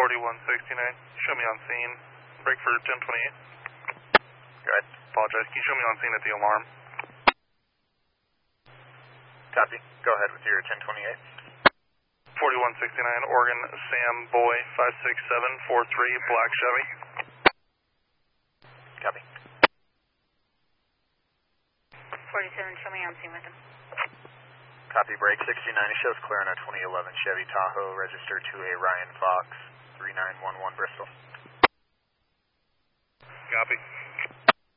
4169, show me on scene. Break for 1028. Go ahead. Apologize, can you show me on scene at the alarm? Copy. Go ahead with your 1028. 4169, Oregon, Sam Boy, 56743, black Chevy. Copy. 47, show me on scene with him. Copy, break 69, shows clear on a 2011 Chevy Tahoe, registered to a Ryan Fox, 3911 Bristol. Copy.